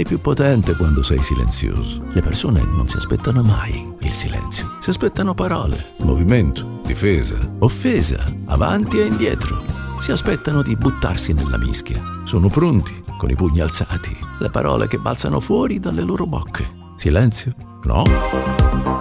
Sei più potente quando sei silenzioso. Le persone non si aspettano mai il silenzio. Si aspettano parole, movimento, difesa, offesa, avanti e indietro. Si aspettano di buttarsi nella mischia. Sono pronti, con i pugni alzati, le parole che balzano fuori dalle loro bocche. Silenzio? No.